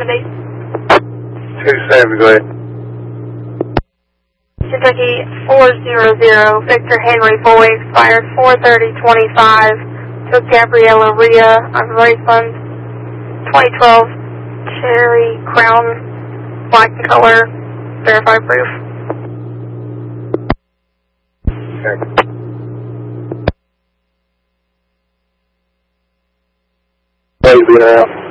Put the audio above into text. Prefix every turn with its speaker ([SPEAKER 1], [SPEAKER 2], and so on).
[SPEAKER 1] 270.
[SPEAKER 2] 270, go ahead.
[SPEAKER 1] Kentucky 400, Victor Henry Boy, expired 4/30/25. Took Gabriella Rhea on race funds. 2012 Cherry Crown, black in color, verified proof.
[SPEAKER 2] Okay. Please be around.